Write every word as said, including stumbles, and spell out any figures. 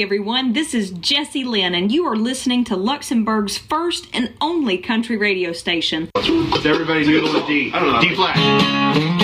everyone. This is Jessie Lynn, and you are listening to Luxembourg's first and only country radio station. What's everybody doodle a D? I don't know. D flat.